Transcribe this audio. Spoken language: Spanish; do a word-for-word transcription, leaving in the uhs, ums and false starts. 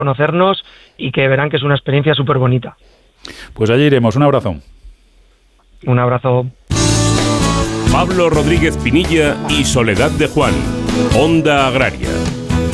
conocernos y que verán que es una experiencia súper bonita. Pues allí iremos. Un abrazo. Un abrazo. Pablo Rodríguez Pinilla y Soledad de Juan, Onda Agraria.